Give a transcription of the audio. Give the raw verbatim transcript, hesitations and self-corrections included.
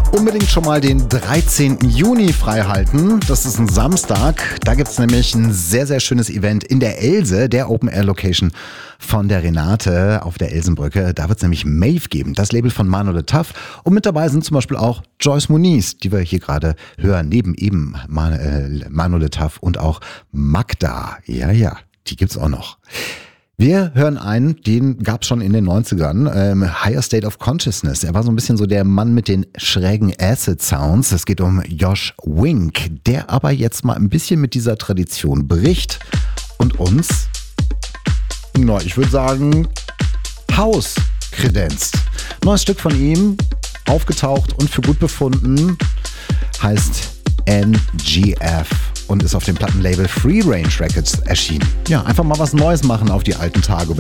Unbedingt schon mal den dreizehnten Juni freihalten. Das ist ein Samstag. Da gibt es nämlich ein sehr, sehr schönes Event in der Else, der Open-Air-Location von der Renate auf der Elsenbrücke. Da wird es nämlich Maeve geben, das Label von Mano Le Taf. Und mit dabei sind zum Beispiel auch Joyce Muniz, die wir hier gerade hören, neben eben Man- äh, Mano Le Taf und auch Magda. Ja, ja, die gibt's auch noch. Wir hören einen, den gab es schon in den neunzigern, ähm, Higher State of Consciousness. Er war so ein bisschen so der Mann mit den schrägen Acid-Sounds. Es geht um Josh Wink, der aber jetzt mal ein bisschen mit dieser Tradition bricht und uns, na, ich würde sagen, House kredenzt. Neues Stück von ihm, aufgetaucht und für gut befunden, heißt N G F. Und ist auf dem Plattenlabel Free Range Records erschienen. Ja, einfach mal was Neues machen auf die alten Tage.